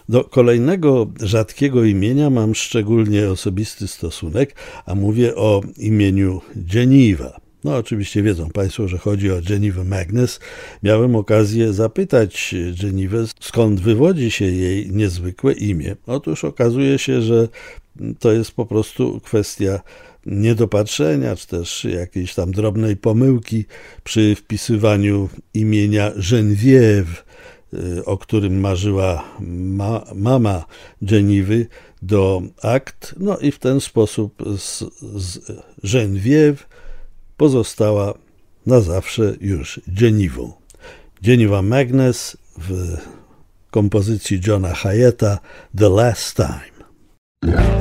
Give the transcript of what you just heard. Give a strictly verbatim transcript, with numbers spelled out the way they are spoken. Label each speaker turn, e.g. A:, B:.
A: Do kolejnego rzadkiego imienia mam szczególnie osobisty stosunek, a mówię o imieniu Geneva. No oczywiście wiedzą Państwo, że chodzi o Geneva Magness. Miałem okazję zapytać Genevę, skąd wywodzi się jej niezwykłe imię. Otóż okazuje się, że to jest po prostu kwestia niedopatrzenia, czy też jakiejś tam drobnej pomyłki przy wpisywaniu imienia Geneviève, o którym marzyła ma, mama Genevy, do akt. No i w ten sposób z, z Geneviève pozostała na zawsze już Genevą. Geneva Magness w kompozycji Johna Hiatta The Last Time.